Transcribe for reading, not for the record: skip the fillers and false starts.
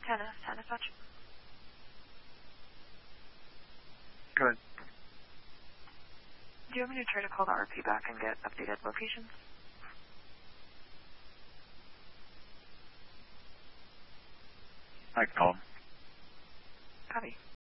Tannis Hutch. Go ahead. Do you want me to try to call the RP back and get updated locations? I can call him. Copy.